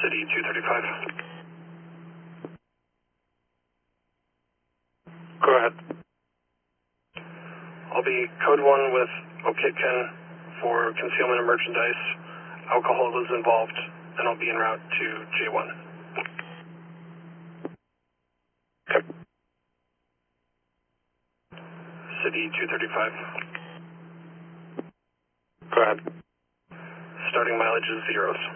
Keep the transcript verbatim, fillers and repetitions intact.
City two thirty-five. Go ahead. I'll be code one with Okitkin for concealment of merchandise. Alcohol is involved, and I'll be en route to J one. Okay. City two thirty-five. Go ahead. Starting mileage is zeros.